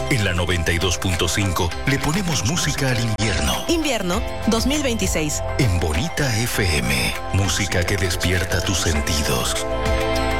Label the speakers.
Speaker 1: En la 92.5 le ponemos música al invierno.
Speaker 2: Invierno 2026.
Speaker 1: En Bonita FM, música que despierta tus sentidos.